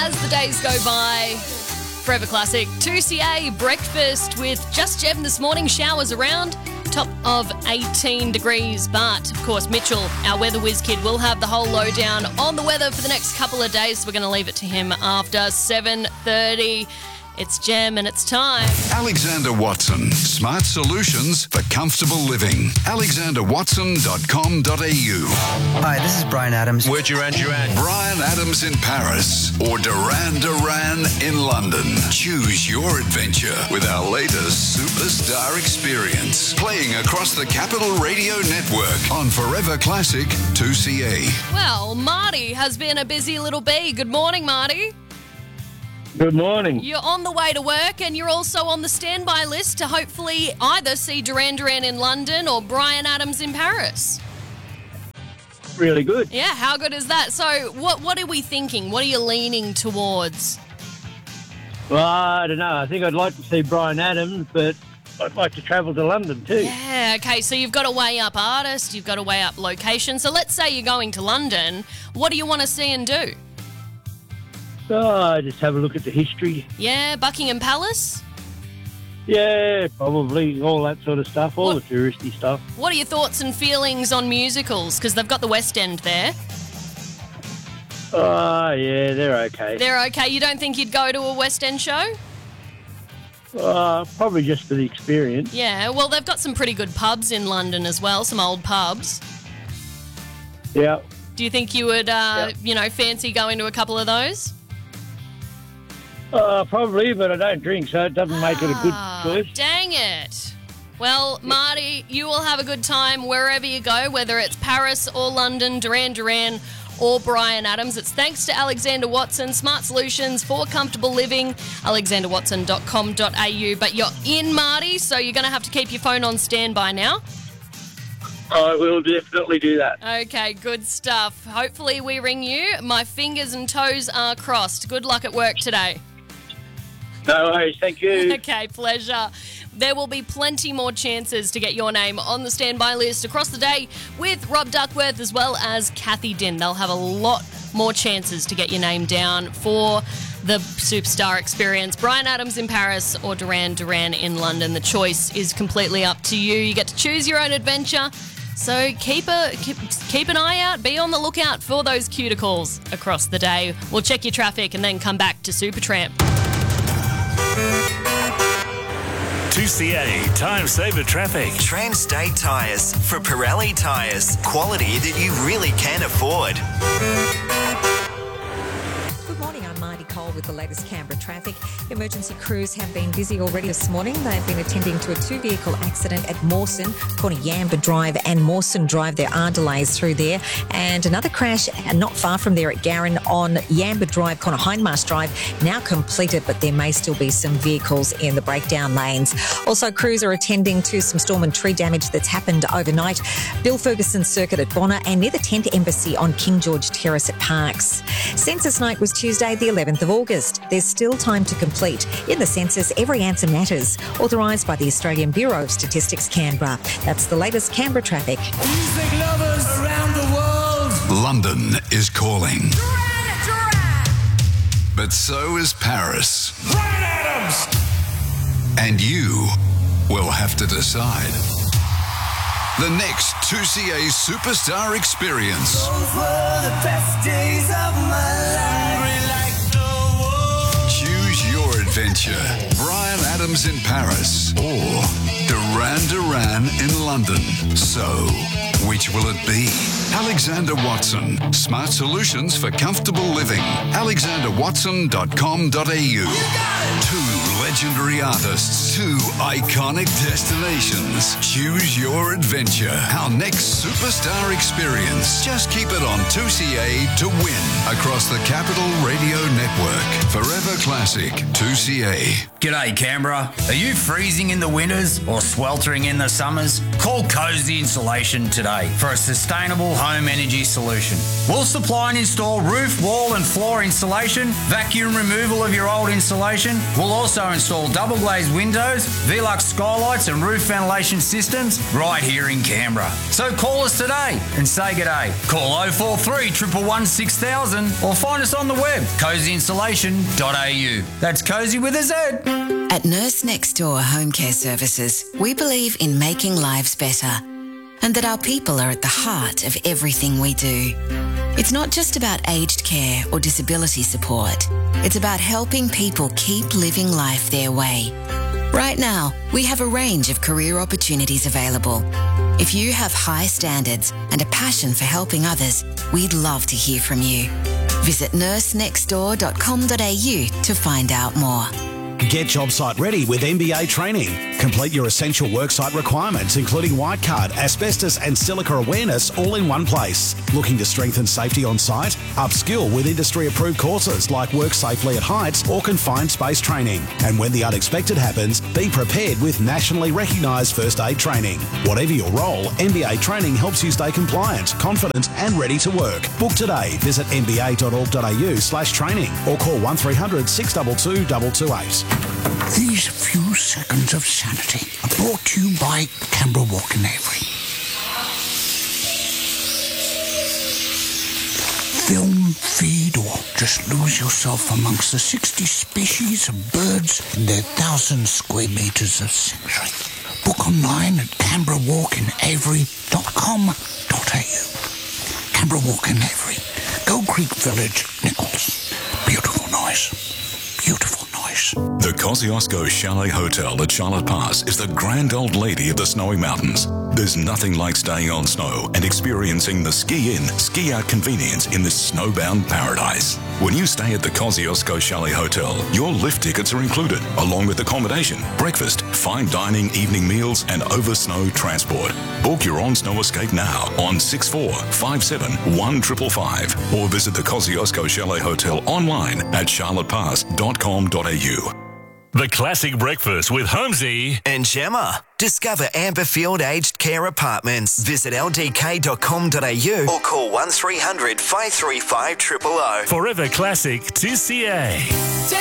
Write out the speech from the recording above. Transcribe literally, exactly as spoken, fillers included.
as the days go by. Forever Classic, two C A breakfast with Just Gem this morning. Showers around, top of eighteen degrees. But, of course, Mitchell, our weather whiz kid, will have the whole lowdown on the weather for the next couple of days. So we're going to leave it to him after seven thirty. It's Gem and it's time. Alexander Watson, smart solutions for comfortable living. alexander watson dot com dot a u. Hi, this is Brian Adams. We're Duran Duran. Brian Adams in Paris or Duran Duran in London. Choose your adventure with our latest Superstar Experience. Playing across the Capital Radio Network on Forever Classic two C A. Well, Marty has been a busy little bee. Good morning, Marty. Good morning. You're on the way to work and you're also on the standby list to hopefully either see Duran Duran in London or Brian Adams in Paris. Really good. Yeah, how good is that? So what what are we thinking? What are you leaning towards? Well, I don't know. I think I'd like to see Brian Adams, but I'd like to travel to London too. Yeah, okay, so you've got to weigh up artist, you've got to weigh up location. So let's say you're going to London. What do you want to see and do? Oh, just have a look at the history. Yeah, Buckingham Palace? Yeah, probably. All that sort of stuff, all What- the touristy stuff. What are your thoughts and feelings on musicals? Because they've got the West End there. Oh, yeah, they're okay. They're okay. You don't think you'd go to a West End show? Uh, probably just for the experience. Yeah, well, they've got some pretty good pubs in London as well, some old pubs. Yeah. Do you think you would, uh, Yeah. you know, fancy going to a couple of those? Uh, probably, but I don't drink, so it doesn't make it a good Ah, choice. dang it. Well, Marty, you will have a good time wherever you go, whether it's Paris or London, Duran Duran or Brian Adams. It's thanks to Alexander Watson, smart solutions for comfortable living, alexander watson dot com dot a u. But you're in, Marty, so you're going to have to keep your phone on standby now. I will definitely do that. Okay, good stuff. Hopefully we ring you. My fingers and toes are crossed. Good luck at work today. No worries, thank you. Okay, pleasure. There will be plenty more chances to get your name on the standby list across the day with Rob Duckworth as well as Kathy Din. They'll have a lot more chances to get your name down for the Superstar Experience. Brian Adams in Paris or Duran Duran in London. The choice is completely up to you. You get to choose your own adventure. So keep a keep, keep an eye out. Be on the lookout for those cuticles across the day. We'll check your traffic and then come back to Supertramp. two C A Time Saver Traffic. Trans-State Tyres for Pirelli Tyres. Quality that you really can afford. Good morning, I'm Marty Cole with the latest Canberra traffic. Emergency crews have been busy already this morning. They've been attending to a two-vehicle accident at Mawson, corner Yamba Drive and Mawson Drive. There are delays through there. And another crash not far from there at Garran on Yamba Drive, corner Hindmarsh Drive, now completed, but there may still be some vehicles in the breakdown lanes. Also, crews are attending to some storm and tree damage that's happened overnight. Bill Ferguson Circuit at Bonner and near the Tent Embassy on King George Terrace at Parks. Census night was Tuesday, the eleventh of August. There's still time to complete. In the census, every answer matters. Authorised by the Australian Bureau of Statistics, Canberra. That's the latest Canberra traffic. Music lovers around the world. London is calling, Duran Duran. but so is Paris. Brian Adams. And you will have to decide. The next two C A Superstar Experience. Those were the best days of my life. Choose your adventure. Brian Adams in Paris or Duran Duran in London. So, which will it be? Alexander Watson. Smart solutions for comfortable living. alexander watson dot com dot a u. Two legendary artists. Two iconic destinations. Choose your adventure. Our next Superstar Experience. Just keep it on two C A to win across the Capital Radio Network. Forever Classic two C A. G'day Canberra. Are you freezing in the winters or sweltering in the summers? Call Cozy Insulation today for a sustainable home energy solution. We'll supply and install roof, wall and floor insulation, vacuum removal of your old insulation. We'll also install double glazed windows, Velux skylights and roof ventilation systems right here in Canberra. So call us today and say g'day. Call oh four three, one one one, six thousand or find us on the web, cozy insulation dot a u. That's cozy with a Z. At Nurse Next Door Home Care Services, we believe in making lives better and that our people are at the heart of everything we do. It's not just about aged care or disability support. It's about helping people keep living life their way. Right now, we have a range of career opportunities available. If you have high standards and a passion for helping others, we'd love to hear from you. Visit nurse next door dot com dot a u to find out more. Get job site ready with M B A training. Complete your essential worksite requirements, including white card, asbestos and silica awareness, all in one place. Looking to strengthen safety on site? Upskill with industry-approved courses like Work Safely at Heights or Confined Space training. And when the unexpected happens, be prepared with nationally recognised first aid training. Whatever your role, M B A training helps you stay compliant, confident and ready to work. Book today. Visit m b a dot org dot a u slash training or call one three hundred, six two two, two two eight. These few seconds of sanity are brought to you by Canberra Walk in Avery. Film, feed, or just lose yourself amongst the sixty species of birds in their thousand square metres of sanctuary. Book online at canberra walk in avery dot com dot a u. Canberra Walk in Avery, Gold Creek Village, Nichols. Beautiful noise. Beautiful noise. The Kosciuszko Chalet Hotel at Charlotte Pass is the grand old lady of the snowy mountains. There's nothing like staying on snow and experiencing the ski-in, ski-out convenience in this snowbound paradise. When you stay at the Kosciuszko Chalet Hotel, your lift tickets are included, along with accommodation, breakfast, fine dining, evening meals, and over-snow transport. Book your on-snow escape now on six four five seven, one five five five or visit the Kosciuszko Chalet Hotel online at charlotte pass dot com dot a u. The Classic Breakfast with Holmesy and Gemma. Discover Amberfield Aged Care Apartments. Visit l d k dot com dot a u or call one three hundred, five three five, zero zero zero. Forever Classic two C A.